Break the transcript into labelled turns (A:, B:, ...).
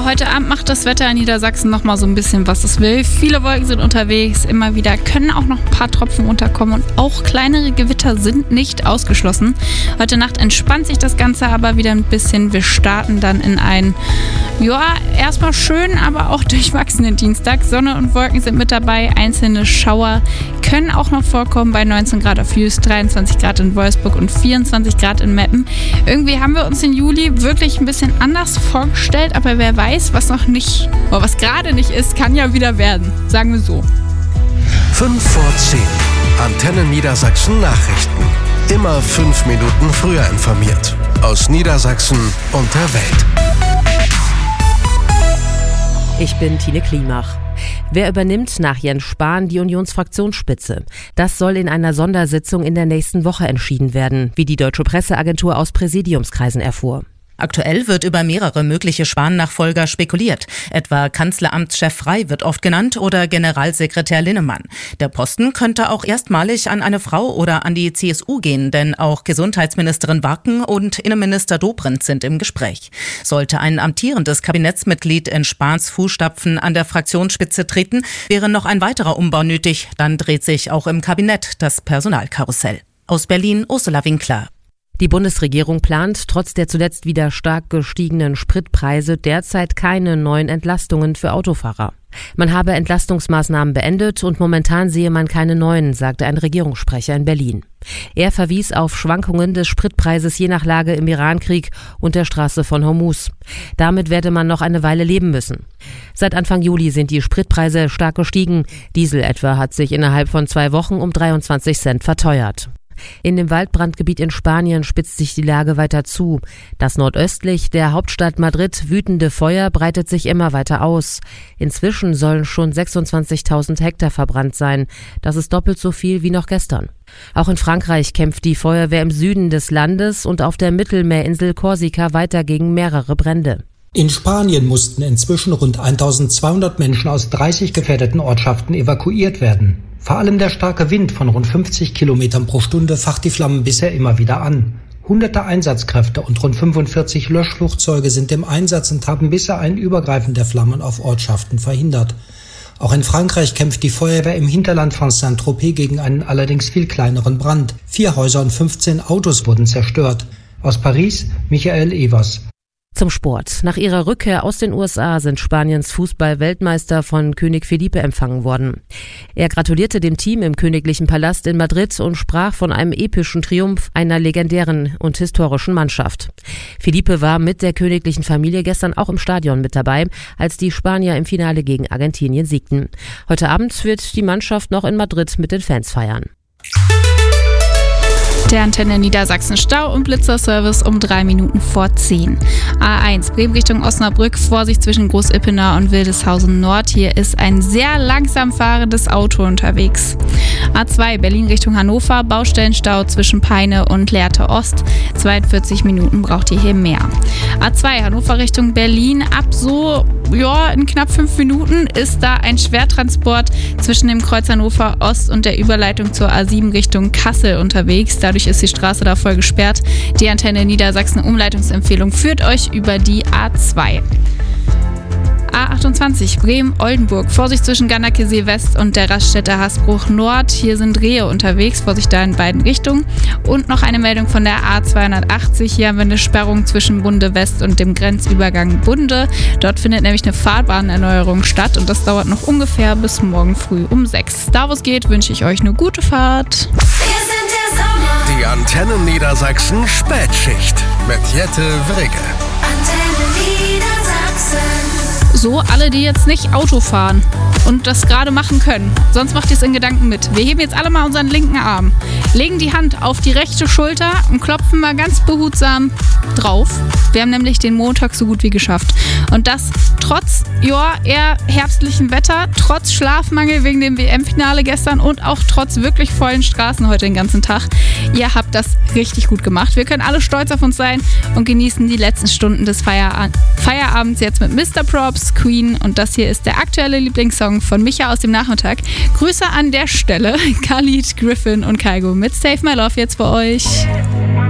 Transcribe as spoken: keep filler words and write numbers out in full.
A: Ja, heute Abend macht das Wetter in Niedersachsen noch mal so ein bisschen, was es will. Viele Wolken sind unterwegs, immer wieder können auch noch ein paar Tropfen unterkommen und auch kleinere Gewitter sind nicht ausgeschlossen. Heute Nacht entspannt sich das Ganze aber wieder ein bisschen. Wir starten dann in einen, ja, erstmal schönen, aber auch durchwachsenen Dienstag. Sonne und Wolken sind mit dabei, einzelne Schauer können auch noch vorkommen bei neunzehn Grad auf Jüst, dreiundzwanzig Grad in Wolfsburg und vierundzwanzig Grad in Meppen. Irgendwie haben wir uns den Juli wirklich ein bisschen anders vorgestellt, aber wer weiß, was noch nicht, oder was gerade nicht ist, kann ja wieder werden, sagen wir so.
B: fünf vor zehn. Antenne Niedersachsen Nachrichten. Immer fünf Minuten früher informiert. Aus Niedersachsen und der Welt.
C: Ich bin Tine Klimach. Wer übernimmt nach Jens Spahn die Unionsfraktionsspitze? Das soll in einer Sondersitzung in der nächsten Woche entschieden werden, wie die Deutsche Presseagentur aus Präsidiumskreisen erfuhr.
D: Aktuell wird über mehrere mögliche Spahn-Nachfolger spekuliert. Etwa Kanzleramtschef Frey wird oft genannt oder Generalsekretär Linnemann. Der Posten könnte auch erstmalig an eine Frau oder an die C S U gehen, denn auch Gesundheitsministerin Warken und Innenminister Dobrindt sind im Gespräch. Sollte ein amtierendes Kabinettsmitglied in Spahns Fußstapfen an der Fraktionsspitze treten, wäre noch ein weiterer Umbau nötig. Dann dreht sich auch im Kabinett das Personalkarussell. Aus Berlin Ursula Winkler.
C: Die Bundesregierung plant trotz der zuletzt wieder stark gestiegenen Spritpreise derzeit keine neuen Entlastungen für Autofahrer. Man habe Entlastungsmaßnahmen beendet und momentan sehe man keine neuen, sagte ein Regierungssprecher in Berlin. Er verwies auf Schwankungen des Spritpreises je nach Lage im Irankrieg und der Straße von Hormuz. Damit werde man noch eine Weile leben müssen. Seit Anfang Juli sind die Spritpreise stark gestiegen. Diesel etwa hat sich innerhalb von zwei Wochen um dreiundzwanzig Cent verteuert. In dem Waldbrandgebiet in Spanien spitzt sich die Lage weiter zu. Das nordöstlich der Hauptstadt Madrid wütende Feuer breitet sich immer weiter aus. Inzwischen sollen schon sechsundzwanzigtausend Hektar verbrannt sein. Das ist doppelt so viel wie noch gestern. Auch in Frankreich kämpft die Feuerwehr im Süden des Landes und auf der Mittelmeerinsel Korsika weiter gegen mehrere Brände.
E: In Spanien mussten inzwischen rund eintausendzweihundert Menschen aus dreißig gefährdeten Ortschaften evakuiert werden. Vor allem der starke Wind von rund fünfzig Kilometern pro Stunde facht die Flammen bisher immer wieder an. Hunderte Einsatzkräfte und rund fünfundvierzig Löschflugzeuge sind im Einsatz und haben bisher ein Übergreifen der Flammen auf Ortschaften verhindert. Auch in Frankreich kämpft die Feuerwehr im Hinterland von Saint-Tropez gegen einen allerdings viel kleineren Brand. Vier Häuser und fünfzehn Autos wurden zerstört. Aus Paris, Michael Evers.
C: Zum Sport. Nach ihrer Rückkehr aus den U S A sind Spaniens Fußball-Weltmeister von König Felipe empfangen worden. Er gratulierte dem Team im Königlichen Palast in Madrid und sprach von einem epischen Triumph einer legendären und historischen Mannschaft. Felipe war mit der königlichen Familie gestern auch im Stadion mit dabei, als die Spanier im Finale gegen Argentinien siegten. Heute Abend wird die Mannschaft noch in Madrid mit den Fans feiern.
A: Der Antenne Niedersachsen Stau- und Blitzerservice um drei Minuten vor zehn. A eins, Bremen Richtung Osnabrück, Vorsicht zwischen Groß-Ippenau und Wildeshausen Nord. Hier ist ein sehr langsam fahrendes Auto unterwegs. A zwei, Berlin Richtung Hannover, Baustellenstau zwischen Peine und Lehrte Ost. zweiundvierzig Minuten braucht ihr hier mehr. A zwei, Hannover Richtung Berlin, ab so, ja, in knapp fünf Minuten ist da ein Schwertransport zwischen dem Kreuz Hannover Ost und der Überleitung zur A sieben Richtung Kassel unterwegs. Dadurch ist die Straße da voll gesperrt. Die Antenne Niedersachsen Umleitungsempfehlung führt euch über die A zwei. A achtundzwanzig, Bremen-Oldenburg. Vorsicht zwischen Ganderkesee West und der Raststätte Hasbruch Nord. Hier sind Rehe unterwegs. Vorsicht da in beiden Richtungen. Und noch eine Meldung von der A zweihundertachtzig. Hier haben wir eine Sperrung zwischen Bunde West und dem Grenzübergang Bunde. Dort findet nämlich eine Fahrbahnerneuerung statt und das dauert noch ungefähr bis morgen früh um sechs. Da wo es geht, wünsche ich euch eine gute Fahrt.
B: Die Antenne Niedersachsen Spätschicht mit Jette Wrigge.
F: Antenne Niedersachsen.
A: So, alle, die jetzt nicht Auto fahren und das gerade machen können. Sonst macht ihr es in Gedanken mit. Wir heben jetzt alle mal unseren linken Arm, legen die Hand auf die rechte Schulter und klopfen mal ganz behutsam drauf. Wir haben nämlich den Montag so gut wie geschafft. Und das trotz, ja, eher herbstlichen Wetter, trotz Schlafmangel wegen dem W M-Finale gestern und auch trotz wirklich vollen Straßen heute den ganzen Tag. Ihr habt das richtig gut gemacht. Wir können alle stolz auf uns sein und genießen die letzten Stunden des Feierab- Feierabends jetzt mit Mister Props, Queen, und das hier ist der aktuelle Lieblingssong von Micha aus dem Nachmittag. Grüße an der Stelle, Khalid, Griffin und Kaigo mit Save My Love jetzt für euch.